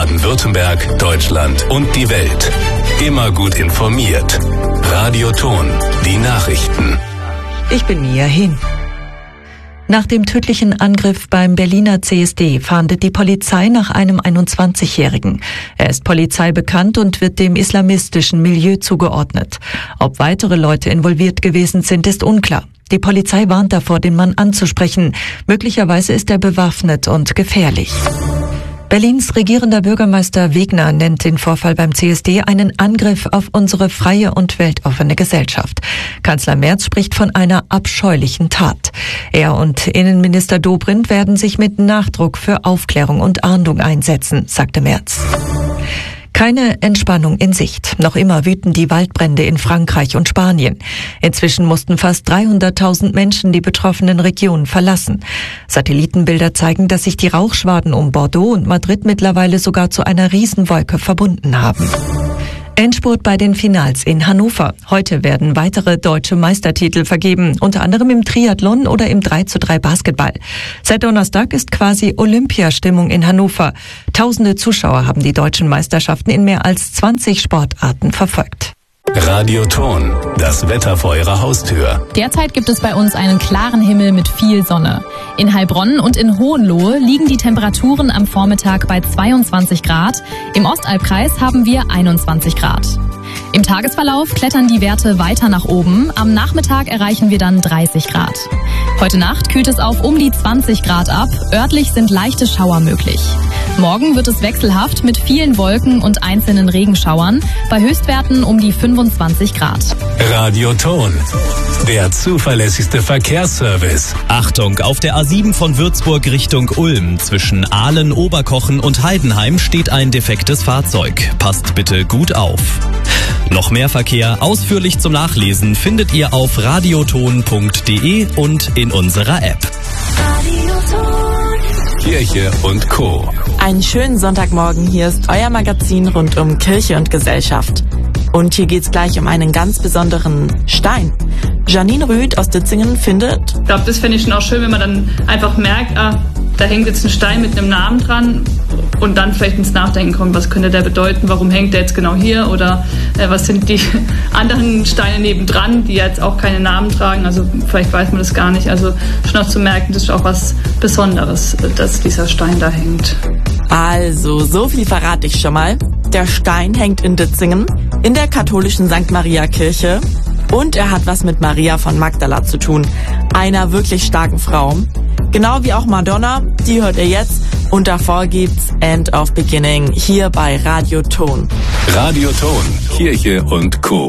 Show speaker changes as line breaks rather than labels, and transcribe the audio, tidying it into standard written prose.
Baden-Württemberg, Deutschland und die Welt. Immer gut informiert. Radio Ton, die Nachrichten.
Ich bin Mia Hin. Nach dem tödlichen Angriff beim Berliner CSD fahndet die Polizei nach einem 21-Jährigen. Er ist Polizei bekannt und wird dem islamistischen Milieu zugeordnet. Ob weitere Leute involviert gewesen sind, ist unklar. Die Polizei warnt davor, den Mann anzusprechen. Möglicherweise ist er bewaffnet und gefährlich. Berlins regierender Bürgermeister Wegner nennt den Vorfall beim CSD einen Angriff auf unsere freie und weltoffene Gesellschaft. Kanzler Merz spricht von einer abscheulichen Tat. Er und Innenminister Dobrindt werden sich mit Nachdruck für Aufklärung und Ahndung einsetzen, sagte Merz. Keine Entspannung in Sicht. Noch immer wüten die Waldbrände in Frankreich und Spanien. Inzwischen mussten fast 300.000 Menschen die betroffenen Regionen verlassen. Satellitenbilder zeigen, dass sich die Rauchschwaden um Bordeaux und Madrid mittlerweile sogar zu einer Riesenwolke verbunden haben. Endspurt bei den Finals in Hannover. Heute werden weitere deutsche Meistertitel vergeben, unter anderem im Triathlon oder im 3:3 Basketball. Seit Donnerstag ist quasi Olympiastimmung in Hannover. Tausende Zuschauer haben die deutschen Meisterschaften in mehr als 20 Sportarten verfolgt.
Radio Ton, das Wetter vor Ihrer Haustür.
Derzeit gibt es bei uns einen klaren Himmel mit viel Sonne. In Heilbronn und in Hohenlohe liegen die Temperaturen am Vormittag bei 22 Grad. Im Ostalbkreis haben wir 21 Grad. Im Tagesverlauf klettern die Werte weiter nach oben. Am Nachmittag erreichen wir dann 30 Grad. Heute Nacht kühlt es auf um die 20 Grad ab. Örtlich sind leichte Schauer möglich. Morgen wird es wechselhaft mit vielen Wolken und einzelnen Regenschauern, bei Höchstwerten um die 25 Grad.
Radio Ton, der zuverlässigste Verkehrsservice.
Achtung, auf der A7 von Würzburg Richtung Ulm zwischen Aalen, Oberkochen und Heidenheim steht ein defektes Fahrzeug. Passt bitte gut auf. Noch mehr Verkehr ausführlich zum Nachlesen findet ihr auf radioton.de und in unserer App.
Kirche und Co.
Einen schönen Sonntagmorgen, hier ist euer Magazin rund um Kirche und Gesellschaft. Und hier geht's gleich um einen ganz besonderen Stein. Janine Rüth aus Ditzingen findet...
Ich glaube, das fände ich schon auch schön, wenn man dann einfach merkt, da hängt jetzt ein Stein mit einem Namen dran und dann vielleicht ins Nachdenken kommt, was könnte der bedeuten, warum hängt der jetzt genau hier oder was sind die anderen Steine nebendran, die jetzt auch keine Namen tragen, also vielleicht weiß man das gar nicht, also schon auch zu merken, das ist auch was Besonderes, dass dieser Stein da hängt.
Also, so viel verrate ich schon mal. Der Stein hängt in Ditzingen, in der katholischen St. Maria Kirche und er hat was mit Maria von Magdala zu tun, einer wirklich starken Frau. Genau wie auch Madonna, die hört ihr jetzt und davor gibt's End of Beginning hier bei Radio Ton.
Radio Ton, Kirche und Co.